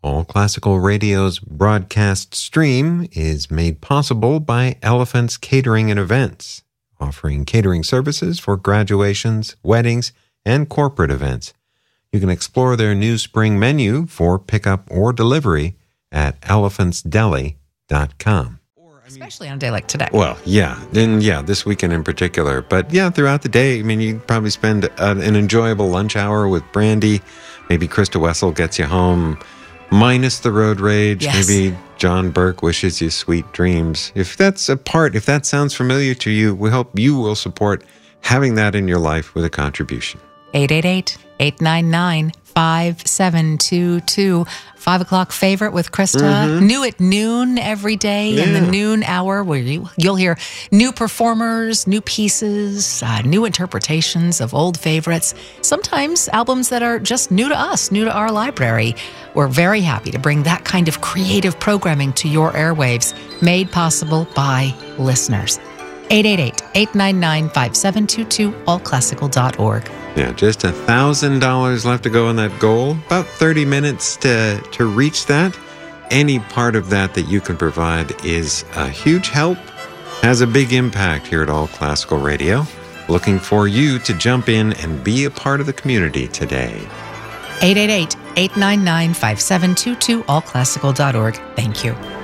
All Classical Radio's broadcast stream is made possible by Elephants Catering and Events, offering catering services for graduations, weddings, and corporate events. You can explore their new spring menu for pickup or delivery at elephantsdeli.com. Especially on a day like today. Well, yeah. And this weekend in particular. But throughout the day, you probably spend an enjoyable lunch hour with Brandy. Maybe Krista Wessel gets you home minus the road rage. Yes. Maybe John Burke wishes you sweet dreams. If that sounds familiar to you, we hope you will support having that in your life with a contribution. 888-899-5722. 5 o'clock favorite with Krista. New at noon every day in the noon hour, where you'll hear new performers, new pieces, new interpretations of old favorites. Sometimes albums that are just new to us, new to our library. We're very happy to bring that kind of creative programming to your airwaves, made possible by listeners. 888-899-5722, allclassical.org. Yeah, just $1,000 left to go on that goal. About 30 minutes to reach that. Any part of that you can provide is a huge help, has a big impact here at All Classical Radio. Looking for you to jump in and be a part of the community today. 888-899-5722, allclassical.org. Thank you.